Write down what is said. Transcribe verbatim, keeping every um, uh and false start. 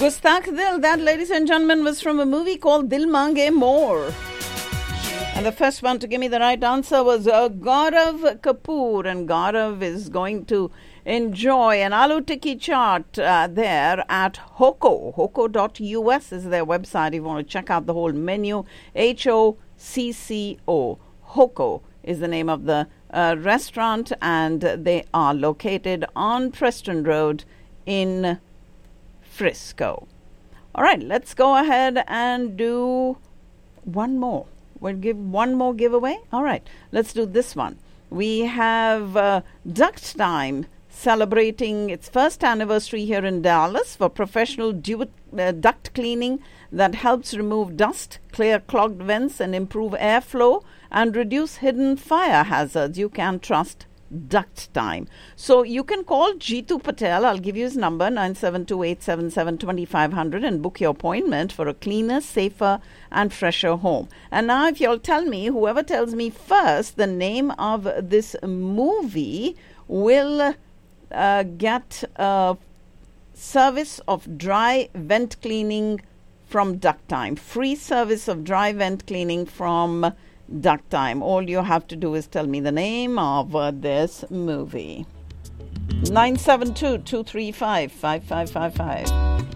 Gustakh Dil, that, ladies and gentlemen, was from a movie called Dil Mange More. And the first one to give me the right answer was uh, Gaurav Kapoor. And Gaurav is going to enjoy an Aloo Tikki chaat uh, there at Hoko. Hoko dot U S is their website if you want to check out the whole menu. H O C C O. Hoko is the name of the uh, restaurant, and they are located on Preston Road in Frisco. All right, let's go ahead and do one more. We'll give one more giveaway. All right, let's do this one. We have uh, Duct Time celebrating its first anniversary here in Dallas for professional du- uh, duct cleaning that helps remove dust, clear clogged vents, and improve airflow and reduce hidden fire hazards. You can trust Duct Time. So you can call Jeetu Patel. I'll give you his number, nine seven two, eight seven seven, two five zero zero, and book your appointment for a cleaner, safer, and fresher home. And now if you'll tell me, whoever tells me first the name of this movie will uh, get a service of dry vent cleaning from Duct Time. Free service of dry vent cleaning from Duct Time. All you have to do is tell me the name of uh, this movie. nine seven two, two three five, five five five five.